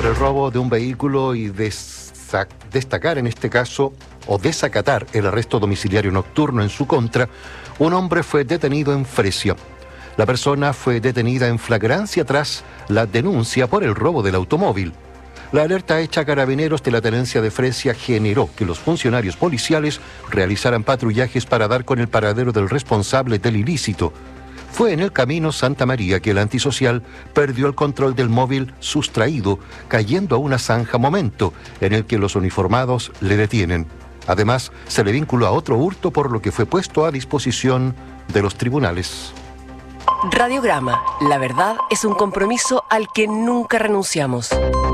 por el robo de un vehículo y destacar en este caso o desacatar el arresto domiciliario nocturno en su contra, un hombre fue detenido en Fresia. La persona fue detenida en flagrancia tras la denuncia por el robo del automóvil. La alerta hecha a Carabineros de la tenencia de Fresia generó que los funcionarios policiales realizaran patrullajes para dar con el paradero del responsable del ilícito. Fue en el camino Santa María que el antisocial perdió el control del móvil sustraído, cayendo a una zanja, momento en el que los uniformados le detienen. Además, se le vinculó a otro hurto, por lo que fue puesto a disposición de los tribunales. Radiograma. La verdad es un compromiso al que nunca renunciamos.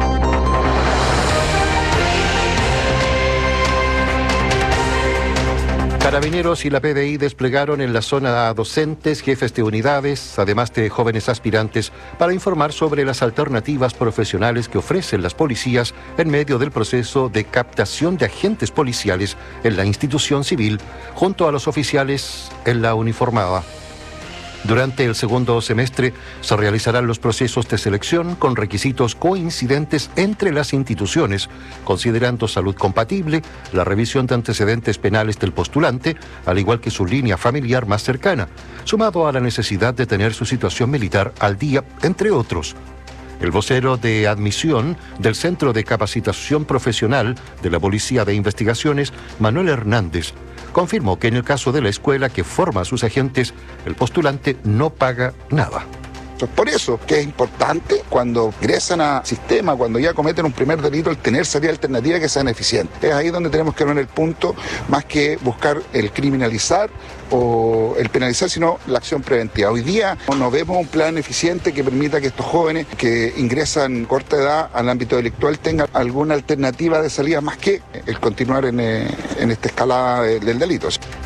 Carabineros y la PDI desplegaron en la zona a docentes, jefes de unidades, además de jóvenes aspirantes, para informar sobre las alternativas profesionales que ofrecen las policías en medio del proceso de captación de agentes policiales en la institución civil, junto a los oficiales en la uniformada. Durante el segundo semestre se realizarán los procesos de selección con requisitos coincidentes entre las instituciones, considerando salud compatible, la revisión de antecedentes penales del postulante, al igual que su línea familiar más cercana, sumado a la necesidad de tener su situación militar al día, entre otros. El vocero de admisión del Centro de Capacitación Profesional de la Policía de Investigaciones, Manuel Hernández, confirmó que en el caso de la escuela que forma a sus agentes, el postulante no paga nada. Por eso que es importante cuando ingresan a sistema, cuando ya cometen un primer delito, el tener salidas alternativas que sean eficientes. Es ahí donde tenemos que ver el punto, más que buscar el criminalizar o el penalizar, sino la acción preventiva. Hoy día no vemos un plan eficiente que permita que estos jóvenes que ingresan corta edad al ámbito delictual tengan alguna alternativa de salida más que el continuar en esta escalada del delito.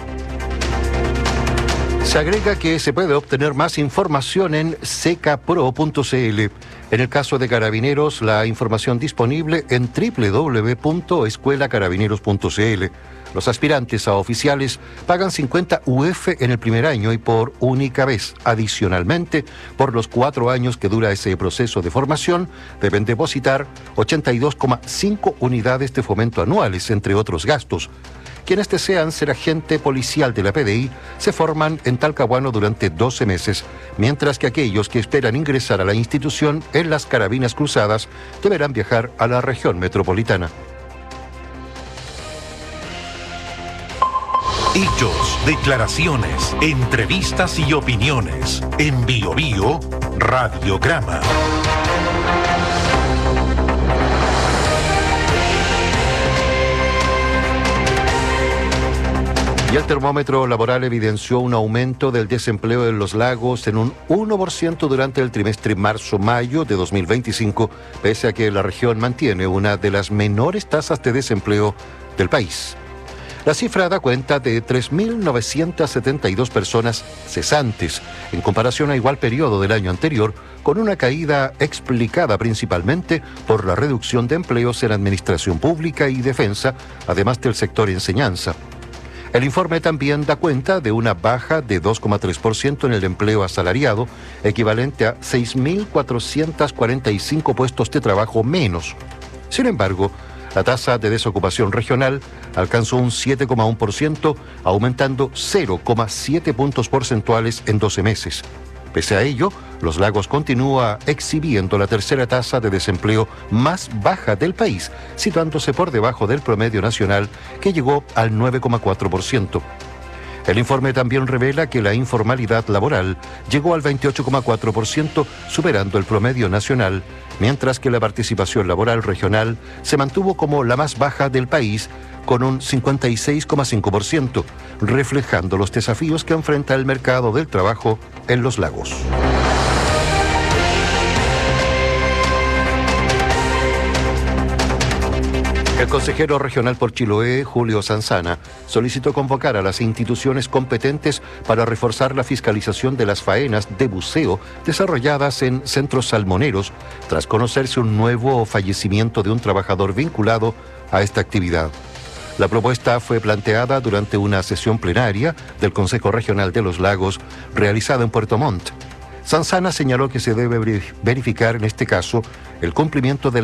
Se agrega que se puede obtener más información en secapro.cl. En el caso de Carabineros, la información disponible en www.escuelacarabineros.cl. Los aspirantes a oficiales pagan 50 UF en el primer año y por única vez. Adicionalmente, por los 4 años que dura ese proceso de formación, deben depositar 82,5 unidades de fomento anuales, entre otros gastos. Quienes desean ser agente policial de la PDI se forman en Talcahuano durante 12 meses, mientras que aquellos que esperan ingresar a la institución en las Carabinas Cruzadas deberán viajar a la región metropolitana. Hechos, declaraciones, entrevistas y opiniones. En BioBio, Radiograma. Y el termómetro laboral evidenció un aumento del desempleo en los lagos en un 1% durante el trimestre marzo-mayo de 2025, pese a que la región mantiene una de las menores tasas de desempleo del país. La cifra da cuenta de 3.972 personas cesantes, en comparación a igual periodo del año anterior, con una caída explicada principalmente por la reducción de empleos en administración pública y defensa, además del sector enseñanza. El informe también da cuenta de una baja de 2,3% en el empleo asalariado, equivalente a 6.445 puestos de trabajo menos. Sin embargo, la tasa de desocupación regional alcanzó un 7,1%, aumentando 0,7 puntos porcentuales en 12 meses. Pese a ello, Los Lagos continúa exhibiendo la tercera tasa de desempleo más baja del país, situándose por debajo del promedio nacional, que llegó al 9,4%. El informe también revela que la informalidad laboral llegó al 28,4%, superando el promedio nacional, mientras que la participación laboral regional se mantuvo como la más baja del país, con un 56,5%, reflejando los desafíos que enfrenta el mercado del trabajo en Los Lagos. El consejero regional por Chiloé, Julio Sanzana, solicitó convocar a las instituciones competentes para reforzar la fiscalización de las faenas de buceo desarrolladas en centros salmoneros, tras conocerse un nuevo fallecimiento de un trabajador vinculado a esta actividad. La propuesta fue planteada durante una sesión plenaria del Consejo Regional de Los Lagos, realizada en Puerto Montt. Sanzana señaló que se debe verificar en este caso el cumplimiento de